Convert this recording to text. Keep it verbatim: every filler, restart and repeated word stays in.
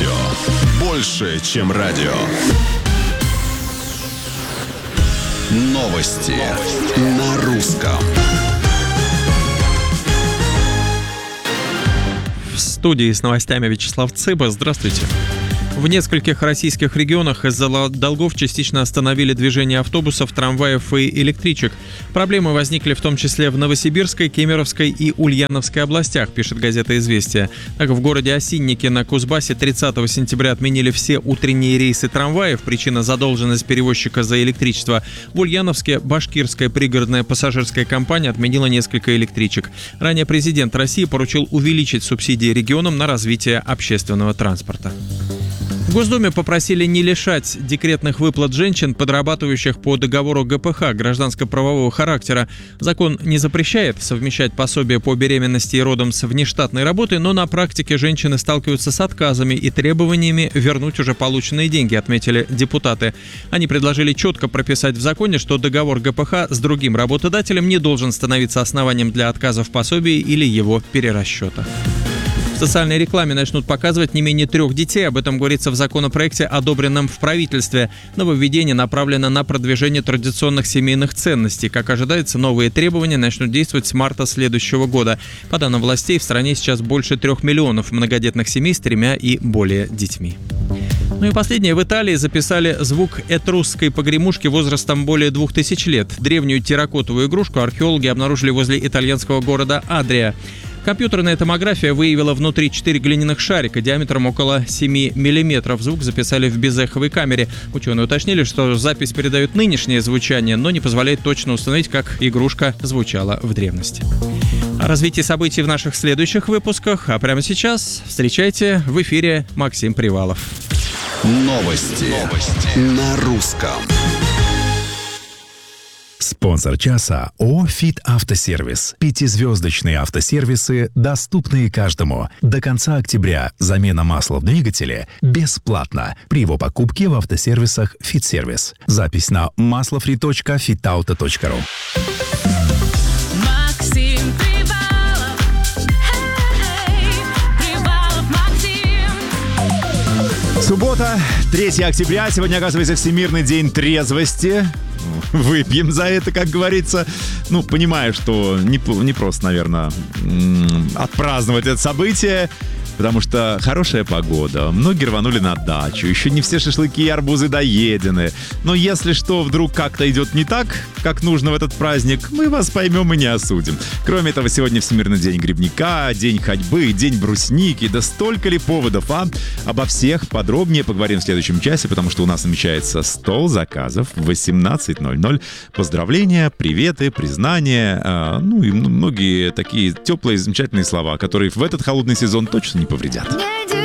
Радио. Больше, чем радио. Новости, Новости. На русском. В студии с новостями Вячеслав Цыба. Здравствуйте. В нескольких российских регионах из-за долгов частично остановили движение автобусов, трамваев и электричек. Проблемы возникли в том числе в Новосибирской, Кемеровской и Ульяновской областях, пишет газета «Известия». Так, в городе Осинники на Кузбассе тридцатого сентября отменили все утренние рейсы трамваев. Причина — задолженность перевозчика за электричество. В Ульяновске башкирская пригородная пассажирская компания отменила несколько электричек. Ранее президент России поручил увеличить субсидии регионам на развитие общественного транспорта. В Госдуме попросили не лишать декретных выплат женщин, подрабатывающих по договору гэ пэ ха гражданско-правового характера. Закон не запрещает совмещать пособие по беременности и родам с внештатной работой, но на практике женщины сталкиваются с отказами и требованиями вернуть уже полученные деньги, отметили депутаты. Они предложили четко прописать в законе, что договор гэ пэ ха с другим работодателем не должен становиться основанием для отказа в пособии или его перерасчета. В социальной рекламе начнут показывать не менее трех детей. Об этом говорится в законопроекте, одобренном в правительстве. Нововведение направлено на продвижение традиционных семейных ценностей. Как ожидается, новые требования начнут действовать с марта следующего года. По данным властей, в стране сейчас больше трех миллионов многодетных семей с тремя и более детьми. Ну и последнее. В Италии записали звук этрусской погремушки возрастом более двух тысяч лет. Древнюю терракотовую игрушку археологи обнаружили возле итальянского города Адрия. Компьютерная томография выявила внутри четыре глиняных шарика диаметром около семи миллиметров. Звук записали в безэховой камере. Ученые уточнили, что запись передает нынешнее звучание, но не позволяет точно установить, как игрушка звучала в древности. О развитии событий в наших следующих выпусках. А прямо сейчас встречайте в эфире Максим Привалов. Новости, Новости. На русском. Спонсор часа ООО «Фит Автосервис». Пятизвездочные автосервисы, доступные каждому. До конца октября замена масла в двигателе бесплатна при его покупке в автосервисах «Фит Сервис». Запись на маслофри точка фитауто точка ру. Максим Привалов. Hey, Привалов Максим. Суббота, третьего октября. Сегодня, оказывается, Всемирный день трезвости. Выпьем за это, как говорится. Ну, понимаю, что не, не просто, наверное, отпраздновать это событие, потому что хорошая погода, многие рванули на дачу, еще не все шашлыки и арбузы доедены. Но если что вдруг как-то идет не так, как нужно в этот праздник, мы вас поймем и не осудим. Кроме этого, сегодня Всемирный день грибника, день ходьбы, день брусники, да столько ли поводов, а? Обо всех подробнее поговорим в следующем часе, потому что у нас намечается стол заказов в восемнадцать ноль ноль. Поздравления, приветы, признания, э, ну и многие такие теплые, замечательные слова, которые в этот холодный сезон точно не повредят. Не